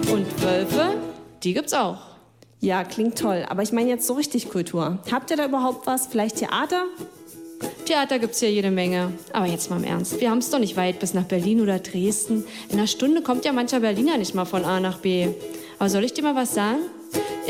Und Wölfe, die gibt's auch. Ja, klingt toll. Aber ich meine jetzt so richtig Kultur. Habt ihr da überhaupt was? Vielleicht Theater? Theater gibt's hier jede Menge. Aber jetzt mal im Ernst, wir haben's doch nicht weit bis nach Berlin oder Dresden. In einer Stunde kommt ja mancher Berliner nicht mal von A nach B. Aber soll ich dir mal was sagen?